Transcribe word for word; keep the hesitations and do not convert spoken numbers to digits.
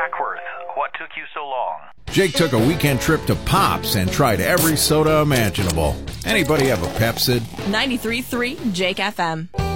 Hackworth, what took you so long? Jake took a weekend trip to Pops and tried every soda imaginable. Anybody have a Pepsid? ninety-three point three Jake F M.